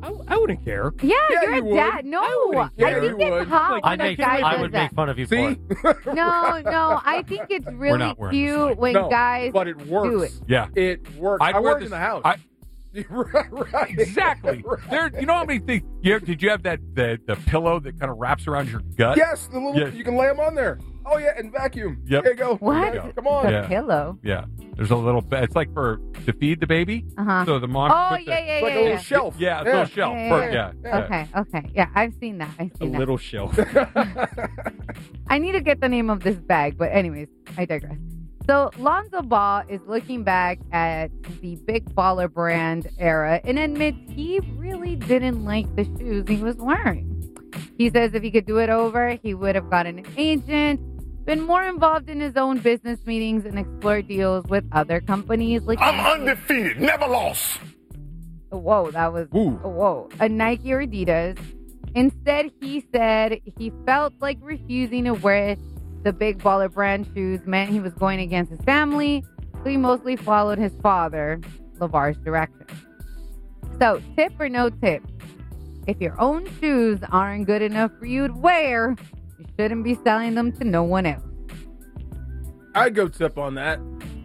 I wouldn't care. Yeah, Yeah, you're you a dad. would. No, I I think think you would. it's hot Like, when a guy I does would that. make fun of you for See? it. No, I think it's really not wearing this cute thing. when No, guys but it works. do it. Yeah. It works. I'd I wear work this- in the house. right. Exactly. There. You know how many things? Did you have the pillow that kind of wraps around your gut? Yes, the little Yeah. you can lay them on there. Oh yeah, and vacuum. Yep. There you go. What? Yeah, come on. The Yeah. pillow. Yeah. There's a little. It's like to feed the baby. Uh-huh. So the mom. Oh, puts yeah, the- yeah, It's like yeah, a little yeah. shelf. Yeah, it's a little shelf. Yeah. Okay. Yeah, I've seen that. A that. little shelf. I need to get the name of this bag, but anyways, I digress. So Lonzo Ball is looking back at the Big Baller Brand era and admits he really didn't like the shoes he was wearing. He says if he could do it over, he would have gotten an agent, been more involved in his own business meetings, and explored deals with other companies. Like I'm undefeated, never lost. Whoa, that was whoa. A Nike or Adidas. Instead, he said he felt like refusing to wear the Big Baller Brand shoes meant he was going against his family, so he mostly followed his father, LeVar's direction. So, tip or no tip? If your own shoes aren't good enough for you to wear, you shouldn't be selling them to no one else. I'd go tip on that.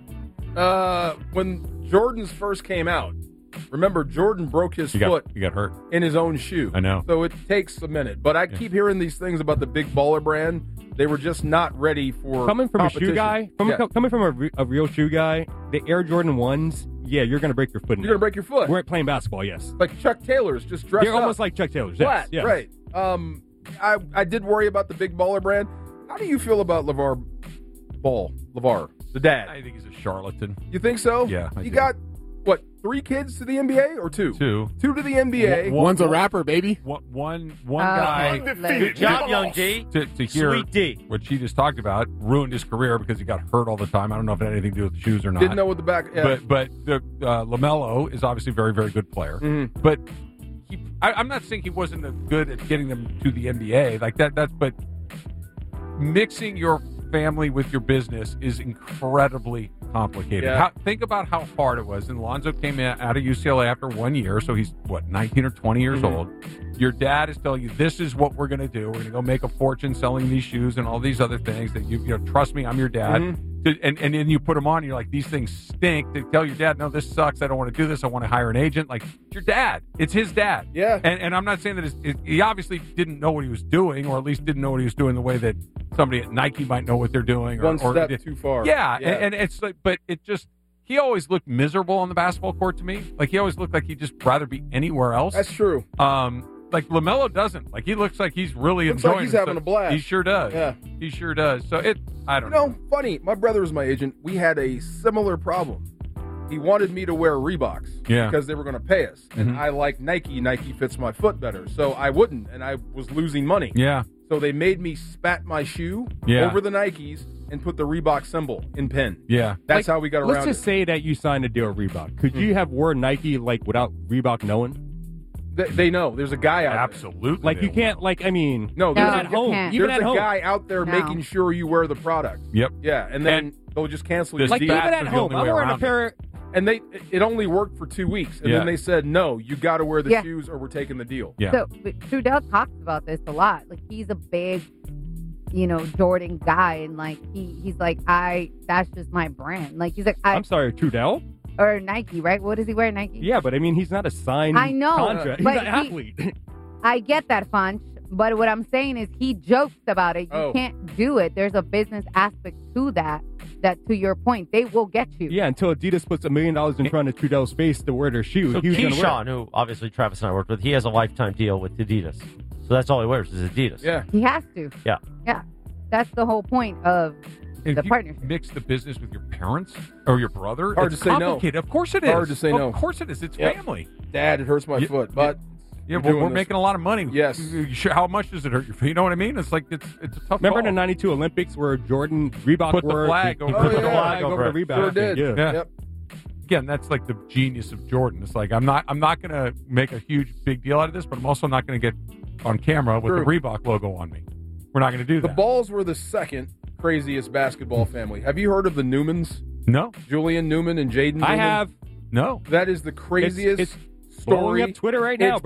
When Jordans first came out, remember Jordan broke his foot You got hurt. in his own shoe. I know. So it takes a minute. But I keep hearing these things about the Big Baller Brand. They were just not ready for Coming from a shoe competition. guy, coming from a real shoe guy, the Air Jordan 1s, yeah, you're going to break your foot in You're going to break your foot. We're playing basketball, yes. Like Chuck Taylor's just dressed They're up. almost like Chuck Taylor's. Flat, Yes. right. I did worry about the Big Baller Brand. How do you feel about LeVar Ball? LeVar, the dad. I think he's a charlatan. You think so? Yeah, I He do. got, 3 kids to the NBA or 2? 2. 2 to the NBA. One's a rapper, baby. One guy. Undefeated, Good job, never young lost. G. To hear Sweet D. what she just talked about ruined his career because he got hurt all the time. I don't know if it had anything to do with the shoes or not. Didn't know what the back. Yeah. But the LaMelo is obviously a very, very good player. Mhm. But I'm not saying he wasn't as good at getting them to the NBA like that. But mixing your family with your business is incredibly complicated. Yeah. Think about how hard it was. And Lonzo came out of UCLA after 1 year, so he's 19 or 20 years old. Your dad is telling you, this is what we're going to do. We're going to go make a fortune selling these shoes and all these other things. That you know, trust me, I'm your dad. And then you put them on, and you're like, these things stink. To tell your dad, no, this sucks. I don't want to do this. I want to hire an agent. Like, it's your dad. It's his dad. Yeah. And I'm not saying that he obviously didn't know what he was doing, or at least didn't know what he was doing the way that somebody at Nike might know what they're doing. One step too far. Yeah. And it's like, but it just, he always looked miserable on the basketball court to me. Like, he always looked like he'd just rather be anywhere else. That's true. Like LaMelo doesn't. Like, he looks like he's really Looks like enjoying he's it. having a blast. He sure does. Yeah. He sure does. So I don't You know, funny. My brother was my agent. We had a similar problem. He wanted me to wear Reeboks because they were going to pay us. And I like Nike. Nike fits my foot better. So I wouldn't, and I was losing money. Yeah. So they made me spat my shoe Yeah. over the Nikes and put the Reebok symbol in pen. Yeah. That's how we got around Let's just say that you signed a deal with Reebok. Could you have worn Nike without Reebok knowing? They know. There's a guy out Absolutely. Like you can't. No, No, there's at you home. can't. Even there's at a home. guy out there No. making sure you wear the product. Yep. Yeah, and then they'll just cancel your This Like deal. even That's at the home, only I'm way wearing a around pair. And it only worked for 2 weeks, and Yeah. then they said, no, you got to wear the Yeah. shoes or we're taking the deal. Yeah. So but Trudell talks about this a lot. Like, he's a big, Jordan guy, and like he's like, that's just my brand. Like, he's like, I'm sorry, Trudell. or Nike, right? What does he wear? Nike? Yeah, but I mean, he's not a signed I know, contract. He's but an athlete. I get that, Funch. But what I'm saying is he jokes about it. You Oh. can't do it. There's a business aspect to that to your point, they will get you. Yeah, until Adidas puts $1 million in front of Trudell's face to wear their shoe. So he was gonna wear it. Keyshawn, who obviously Travis and I worked with, he has a lifetime deal with Adidas. So that's all he wears is Adidas. Yeah. He has to. Yeah. Yeah. That's the whole point of If the you partnership. mix the business with your parents or your brother, Hard it's to say no. complicated. Of course it is. Hard to say no. Of course it is. It's Yep. family. Dad, it hurts my foot, but Yeah, we're well, doing we're this. making a lot of money. Yes. How much does it hurt your feet? You know what I mean? It's like it's a tough Remember call. the '92 Olympics where Jordan Reebok Put the wore flag he over put it. the Oh, yeah. flag over Over the it. Reebok. Sure thing, did. Yeah. Yep. Again, that's like the genius of Jordan. It's like I'm not going to make a huge big deal out of this, but I'm also not going to get on camera with True. the Reebok logo on me. We're not going to do The that. Balls were the second craziest basketball family. Have you heard of the Newmans? No, Julian Newman and Jaden Newman? I have. no. That is the craziest It's blowing story. up Twitter right now, It's